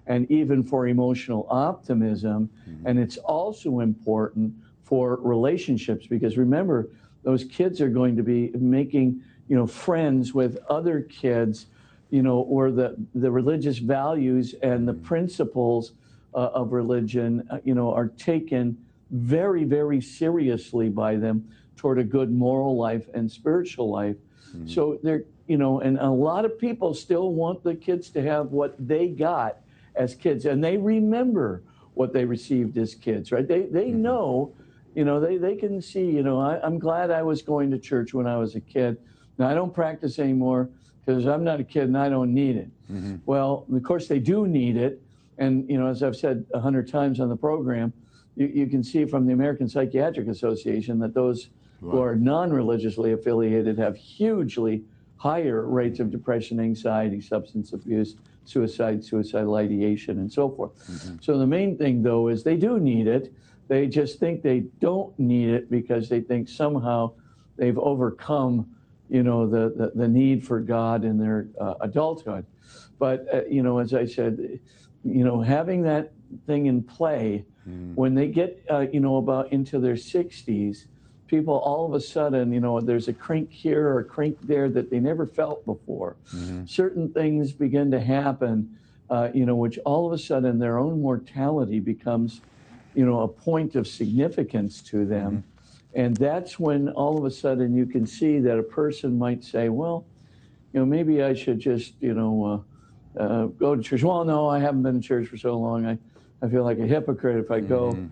and even for emotional optimism. And it's also important for relationships, because remember, those kids are going to be making, friends with other kids, or the religious values and the principles of religion, are taken very, very seriously by them toward a good moral life and spiritual life. So they're, and a lot of people still want the kids to have what they got as kids, and they remember what they received as kids, right? They know, they can see, I'm glad I was going to church when I was a kid. Now, I don't practice anymore because I'm not a kid and I don't need it. Well, of course, they do need it. And, as I've said 100 times on the program, you can see from the American Psychiatric Association that those who are non-religiously affiliated have hugely higher rates of depression, anxiety, substance abuse, suicidal ideation, and so forth. So the main thing, though, is they do need it. They just think they don't need it because they think somehow they've overcome, the need for God in their adulthood. But, as I said, having that thing in play, when they get, about into their 60s, people all of a sudden, there's a crink here or a crink there that they never felt before. Certain things begin to happen, which all of a sudden their own mortality becomes, a point of significance to them. And that's when all of a sudden you can see that a person might say, well, maybe I should just, go to church. Well, no, I haven't been to church for so long. I feel like a hypocrite if I go.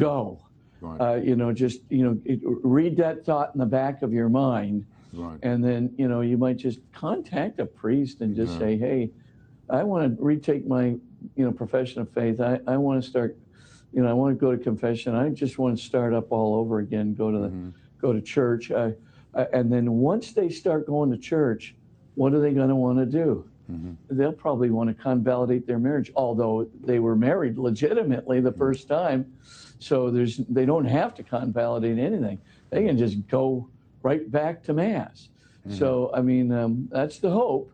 Just, read that thought in the back of your mind. And then, you might just contact a priest and just say, hey, I want to retake my, profession of faith. I want to start, I want to go to confession. I just want to start up all over again, go to church. And then once they start going to church, what are they going to want to do? They'll probably want to convalidate their marriage, although they were married legitimately the first time. So they don't have to convalidate anything. They can just go right back to Mass. So, I mean, that's the hope.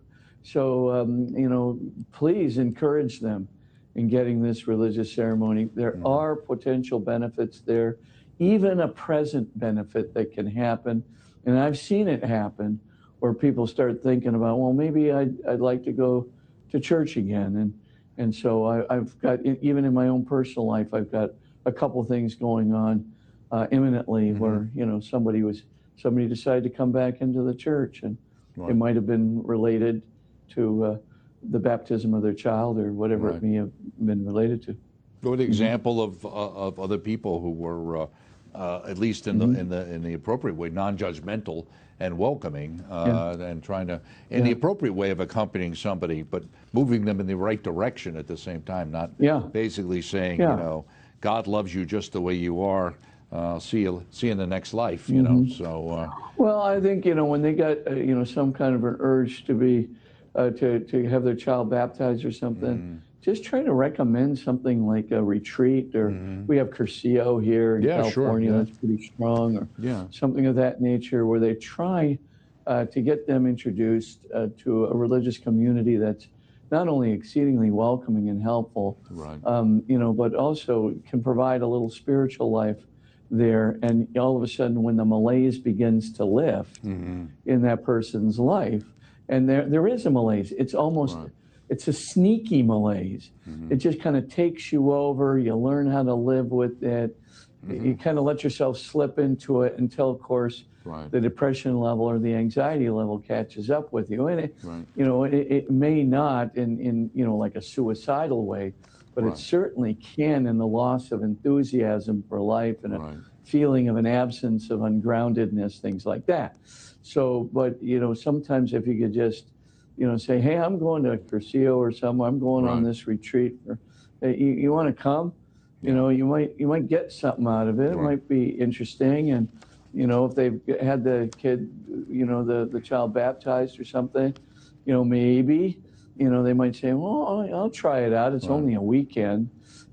So, please encourage them in getting this religious ceremony. There are potential benefits there, even a present benefit that can happen. And I've seen it happen where people start thinking about, well, maybe I'd like to go to church again. And so I've got, even in my own personal life, I've got a couple things going on imminently where, somebody decided to come back into the church, and it might have been related to the baptism of their child or whatever it may have been related to. Good example of other people who were at least in the appropriate way, non-judgmental and welcoming, and trying to, in the appropriate way of accompanying somebody, but moving them in the right direction at the same time, not basically saying, God loves you just the way you are. See you in the next life, So. Well, I think when they got some kind of an urge to be to have their child baptized or something, just try to recommend something like a retreat, or we have Cursillo here in California that's pretty strong, or something of that nature, where they try to get them introduced to a religious community that's not only exceedingly welcoming and helpful, but also can provide a little spiritual life there. And all of a sudden, when the malaise begins to lift in that person's life, and there is a malaise, it's almost, it's a sneaky malaise. It just kind of takes you over. You learn how to live with it. You kind of let yourself slip into it until, of course, the depression level or the anxiety level catches up with you. And it, it may not in like a suicidal way, but it certainly can in the loss of enthusiasm for life and a feeling of an absence of ungroundedness, things like that. So, but, sometimes if you could just, say, hey, I'm going to Cursillo or somewhere, I'm going on this retreat, or hey, you want to come? You might get something out of it. It might be interesting. And, if they've had the kid, the child baptized or something, maybe, they might say, well, I'll try it out. It's only a weekend,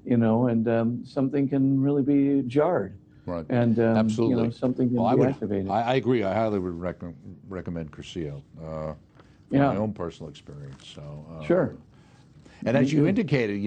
and something can really be jarred. And absolutely, something can be activated. I agree. I highly would recommend Cursillo from my own personal experience. So sure. And as you indicated,